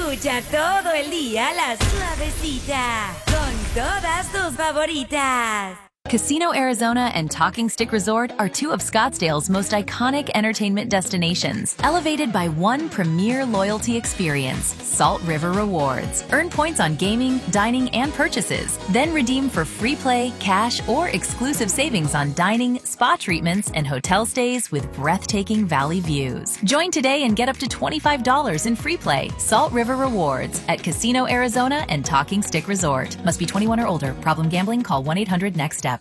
Escucha todo el día la suavecita con todas tus favoritas. Casino Arizona and Talking Stick Resort are two of Scottsdale's most iconic entertainment destinations, elevated by one premier loyalty experience, Salt River Rewards. Earn points on gaming, dining, and purchases. Then redeem for free play, cash, or exclusive savings on dining, spa treatments, and hotel stays with breathtaking valley views. Join today and get up to $25 in free play. Salt River Rewards at Casino Arizona and Talking Stick Resort. Must be 21 or older. Problem gambling? Call 1-800-NEXT-STEP.